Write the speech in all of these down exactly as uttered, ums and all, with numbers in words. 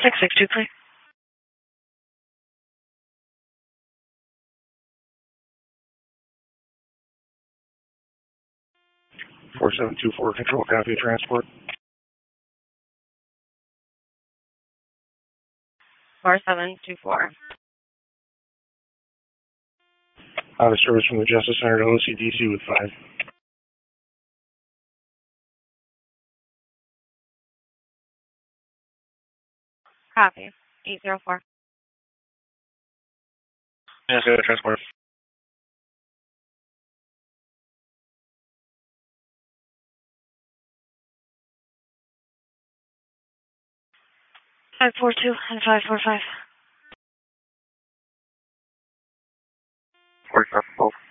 six six two, clear. four seven two four, control, copy, transport. four seven two four. Out of service from the Justice Center to O C D C with five. Copy. eight zero four. Yes, uh, transport. five four two and five four five. forty-five for both.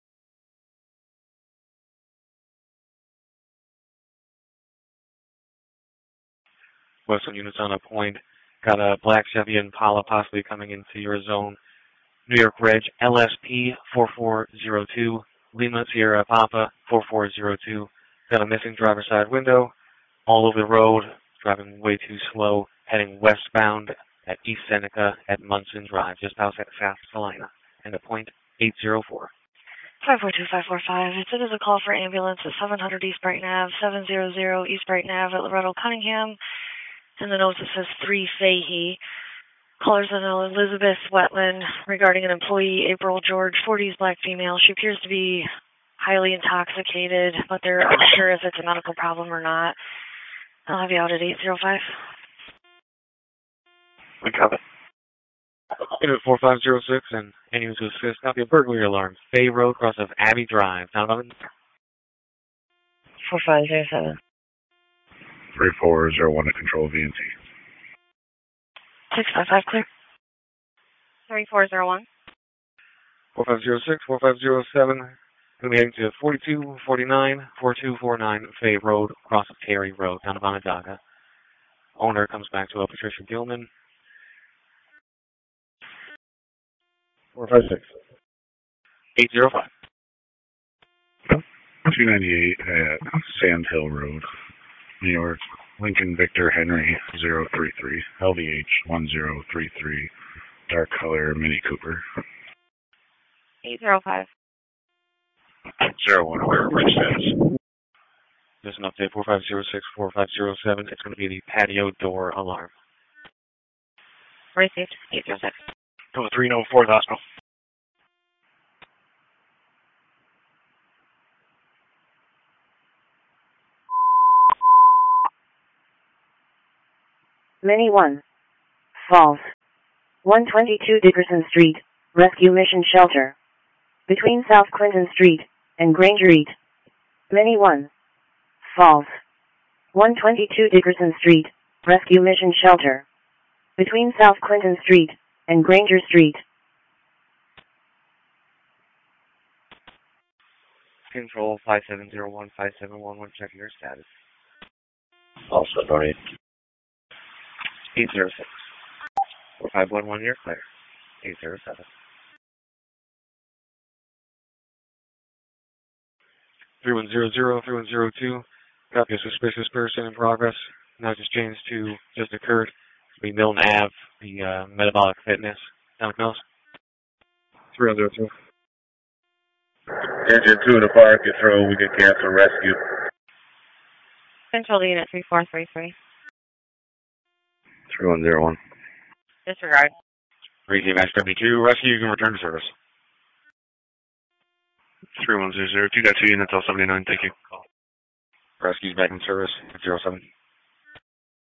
Western units on a point. Got a black Chevy Impala possibly coming into your zone. New York Reg L S P four four zero two. Lima Sierra Papa four four zero two. Got a missing driver's side window. All over the road. Driving way too slow. Heading westbound at East Seneca at Munson Drive. Just outside South Salina. And a point eight zero four. five four two five four five. It is a call for ambulance at seven hundred East Brighton Avenue, seven hundred East Brighton Avenue at Loretto Cunningham. In the notes it says three Fahey. Callers on Elizabeth Wetland regarding an employee, April George, forties, black female. She appears to be highly intoxicated, but they're unsure if it's a medical problem or not. I'll have you out at eight zero five. We got it. Unit four five zero six and any to assist. Copy a burglary alarm. Fay Road, cross of Abbey Drive. Town of four five zero seven. three four zero one to control V N T. six five five, clear. three four zero one. four five zero six, four five zero seven. Going to be heading to forty-two forty-nine, forty-two forty-nine Fay Road, cross of Terry Road, town of Onondaga. Owner comes back to a Patricia Gilman. four five six. eight zero five. two ninety-eight at Sand Hill Road, New York. Lincoln Victor Henry zero three three. L V H one zero three three. Dark color Mini Cooper. eight zero five. zero one. Bridge status. Just an update, four five zero six, four five zero seven. It's going to be the patio door alarm. Received. eight zero six. Go three no four, the hospital. Mini one. False. one twenty-two Dickerson Street, Rescue Mission Shelter. Between South Clinton Street and Granger Eat. Mini one. False. one twenty-two Dickerson Street, Rescue Mission Shelter. Between South Clinton Street and Granger Street. Control five seven zero one, five seven one one, checking your status. Also, Donnie. eight zero six. four five one one, you're clear. eight zero seven. three one zero zero, three one zero two. Copy a suspicious person in progress. Now just changed to just occurred. It'll be Milton Avenue, the uh, Metabolic Fitness. Down Mills. three one zero two. Engine two in the park, get through, we can cancel rescue. Control to unit three four three three. three one zero one. Disregard. Receive Match seventy-two. Rescue, you can return to service. three one zero zero. two got two units, L seventy-nine, thank you. Rescue's back in service. zero seven.